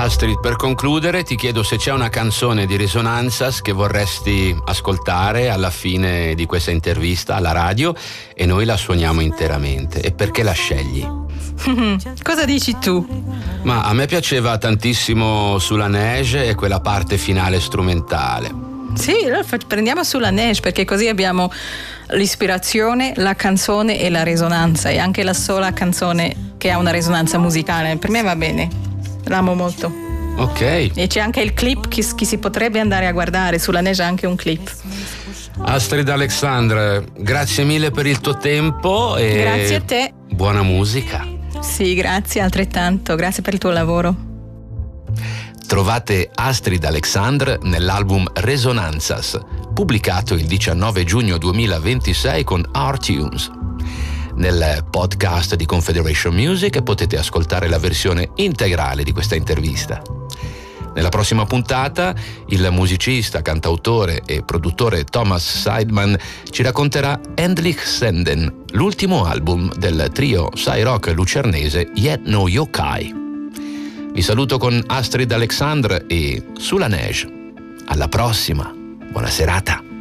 Astrid, per concludere ti chiedo se c'è una canzone di Resonanzas che vorresti ascoltare alla fine di questa intervista alla radio e noi la suoniamo interamente. E perché la scegli? Cosa dici tu? Ma a me piaceva tantissimo Sulla Neige e quella parte finale strumentale. Sì, allora prendiamo Sulla Neige, perché così abbiamo l'ispirazione, la canzone e la risonanza, e anche la sola canzone che ha una risonanza musicale. Per me va bene. L'amo molto. Ok. E c'è anche il clip che si potrebbe andare a guardare. Sulla Neige anche un clip. Astrid Alexandre, grazie mille per il tuo tempo e grazie a te. Buona musica. Sì, grazie altrettanto. Grazie per il tuo lavoro. Trovate Astrid Alexandre nell'album Resonanzas, pubblicato il 19 giugno 2026 con R-Tunes. Nel podcast di Confederation Music potete ascoltare la versione integrale di questa intervista. Nella prossima puntata il musicista, cantautore e produttore Thomas Seidman ci racconterà Endlich Senden, l'ultimo album del trio psy-rock lucernese Yet No Yokai. Vi saluto con Astrid Alexandre e Sulla Neige. Alla prossima, buona serata.